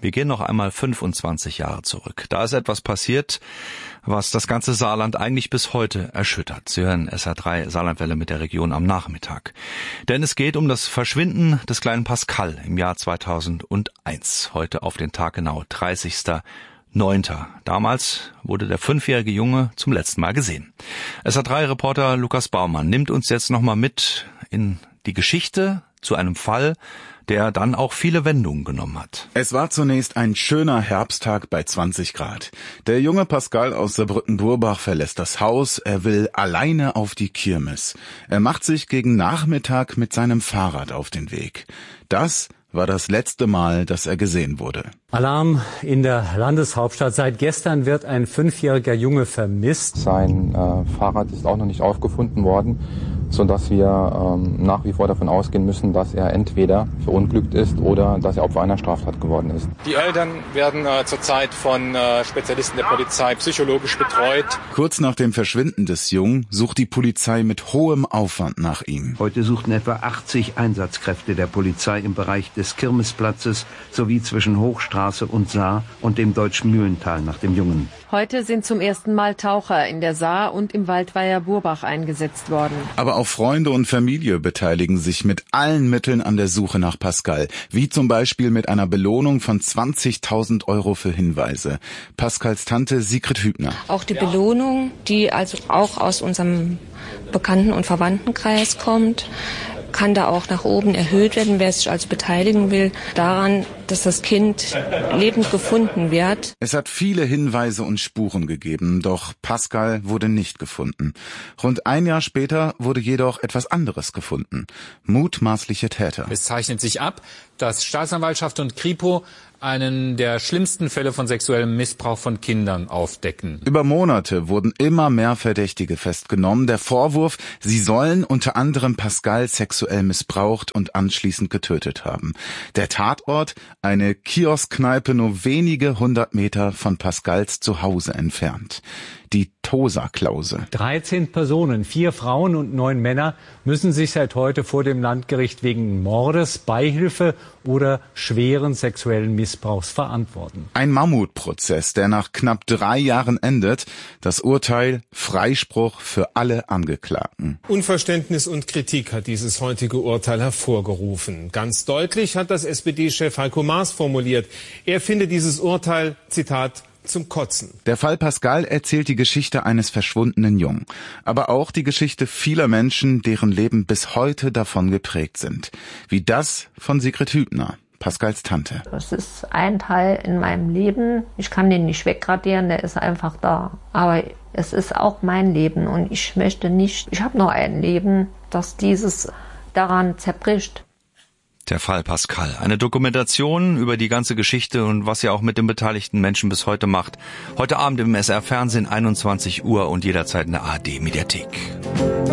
Wir gehen noch einmal 25 Jahre zurück. Da ist etwas passiert, was das ganze Saarland eigentlich bis heute erschüttert. Sie hören SR3 Saarlandwelle mit der Region am Nachmittag. Denn es geht um das Verschwinden des kleinen Pascal im Jahr 2001. Heute auf den Tag genau 30.09. Damals wurde der 5-jährige Junge zum letzten Mal gesehen. SR3-Reporter Lukas Baumann nimmt uns jetzt nochmal mit in die Geschichte zu einem Fall, der dann auch viele Wendungen genommen hat. Es war zunächst ein schöner Herbsttag bei 20 Grad. Der junge Pascal aus Saarbrücken-Burbach verlässt das Haus. Er will alleine auf die Kirmes. Er macht sich gegen Nachmittag mit seinem Fahrrad auf den Weg. Das war das letzte Mal, dass er gesehen wurde. Alarm in der Landeshauptstadt. Seit gestern wird ein 5-jähriger Junge vermisst. Sein Fahrrad ist auch noch nicht aufgefunden worden, sodass wir nach wie vor davon ausgehen müssen, dass er entweder verunglückt ist oder dass er Opfer einer Straftat geworden ist. Die Eltern werden zurzeit von Spezialisten der Polizei psychologisch betreut. Kurz nach dem Verschwinden des Jungen sucht die Polizei mit hohem Aufwand nach ihm. Heute suchten etwa 80 Einsatzkräfte der Polizei im Bereich des Kirmesplatzes sowie zwischen Hochstraße und Saar und dem Deutschen Mühlental nach dem Jungen. Heute sind zum ersten Mal Taucher in der Saar und im Waldweiher Burbach eingesetzt worden. Aber auch Freunde und Familie beteiligen sich mit allen Mitteln an der Suche nach Pascal, wie zum Beispiel mit einer Belohnung von 20.000 Euro für Hinweise. Pascals Tante Sigrid Hübner. Auch die Belohnung, die also auch aus unserem Bekannten- und Verwandtenkreis kommt, kann da auch nach oben erhöht werden, wer sich also beteiligen will, daran, dass das Kind lebend gefunden wird. Es hat viele Hinweise und Spuren gegeben, doch Pascal wurde nicht gefunden. Rund ein Jahr später wurde jedoch etwas anderes gefunden. Mutmaßliche Täter. Es zeichnet sich ab, dass Staatsanwaltschaft und Kripo einen der schlimmsten Fälle von sexuellem Missbrauch von Kindern aufdecken. Über Monate wurden immer mehr Verdächtige festgenommen. Der Vorwurf, sie sollen unter anderem Pascal sexuell missbraucht und anschließend getötet haben. Der Tatort, eine Kioskkneipe nur wenige 100 Meter von Pascals Zuhause entfernt. Die Tosa-Klause. 13 Personen, 4 Frauen und 9 Männer, müssen sich seit heute vor dem Landgericht wegen Mordes, Beihilfe oder schweren sexuellen Missbrauchs verantworten. Ein Mammutprozess, der nach knapp 3 Jahren endet. Das Urteil: Freispruch für alle Angeklagten. Unverständnis und Kritik hat dieses heutige Urteil hervorgerufen. Ganz deutlich hat das SPD-Chef Heiko Maas formuliert. Er finde dieses Urteil, Zitat, zum Kotzen. Der Fall Pascal erzählt die Geschichte eines verschwundenen Jungen, aber auch die Geschichte vieler Menschen, deren Leben bis heute davon geprägt sind. Wie das von Sigrid Hübner, Pascals Tante. Das ist ein Teil in meinem Leben. Ich kann den nicht wegradieren, der ist einfach da. Aber es ist auch mein Leben und ich möchte nicht, ich habe nur ein Leben, das dieses daran zerbricht. Der Fall Pascal. Eine Dokumentation über die ganze Geschichte und was sie auch mit den beteiligten Menschen bis heute macht. Heute Abend im SR Fernsehen 21 Uhr und jederzeit in der ARD Mediathek.